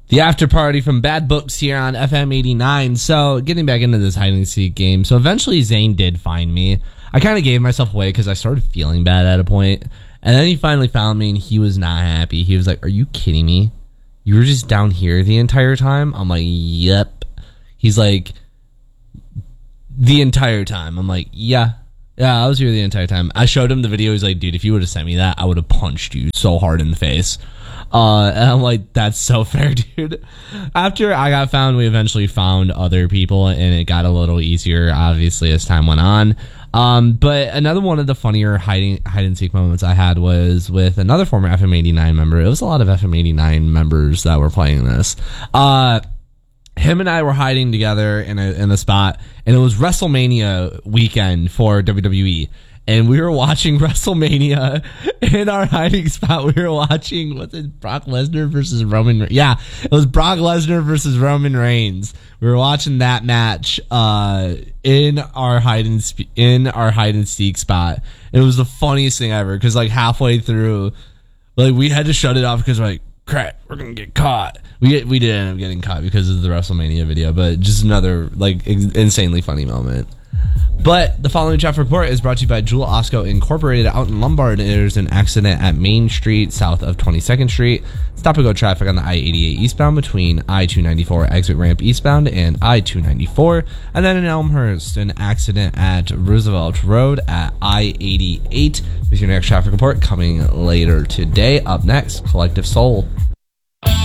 The after party from Bad Books here on FM 89. So, getting back into this hide and seek game. So, eventually Zane did find me. I kind of gave myself away because I started feeling bad at a point. And then he finally found me and he was not happy. He was like, "Are you kidding me? You were just down here the entire time?" I'm like, "Yep." He's like, "The entire time?" I'm like, Yeah, I was here the entire time." I showed him the video. He's like, "Dude, if you would have sent me that, I would have punched you so hard in the face." And I'm like, "That's so fair, dude." After I got found, we eventually found other people, and it got a little easier, obviously, as time went on. But another one of the funnier hide and seek moments I had was with another former FM89 member. It was a lot of FM89 members that were playing this. Him and I were hiding together in a spot, and it was WrestleMania weekend for WWE. And we were watching WrestleMania in our hiding spot. We were watching, what's it, Brock Lesnar versus Roman Reigns? Yeah, it was Brock Lesnar versus Roman Reigns. We were watching that match in our hide and seek spot. It was the funniest thing ever because like halfway through, like we had to shut it off because we're like, "Crap, we're gonna get caught." We did end up getting caught because of the WrestleMania video, but just another like insanely funny moment. But the following traffic report is brought to you by Jewel Osco Incorporated out in Lombard. There's an accident at Main Street south of 22nd Street. Stop and go traffic on the I-88 eastbound between I-294 exit ramp eastbound and I-294. And then in Elmhurst, an accident at Roosevelt Road at I-88. With your next traffic report coming later today. Up next, Collective Soul.